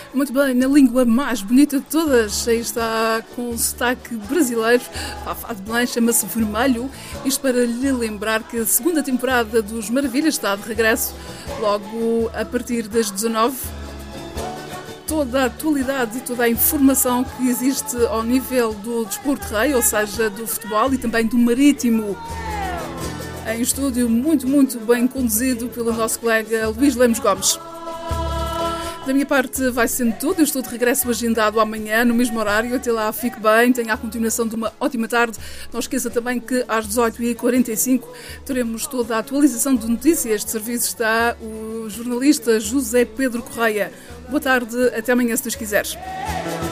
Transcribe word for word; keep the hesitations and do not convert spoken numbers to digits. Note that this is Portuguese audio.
Muito bem, na língua mais bonita de todas, aí está com sotaque brasileiro, Fafá de Belém, chama-se Vermelho. Isto para lhe lembrar que a segunda temporada dos Maravilhas está de regresso logo a partir das dezanove. Toda a atualidade, toda a informação que existe ao nível do desporto rei, ou seja, do futebol e também do marítimo. Em estúdio, muito, muito bem conduzido pelo nosso colega Luís Lemos Gomes. Da minha parte vai sendo tudo, eu estou de regresso agendado amanhã no mesmo horário, até lá fique bem, tenha a continuação de uma ótima tarde. Não esqueça também que às dezoito e quarenta e cinco teremos toda a atualização de notícias. De serviço está o jornalista José Pedro Correia. Boa tarde, até amanhã se Deus quiseres.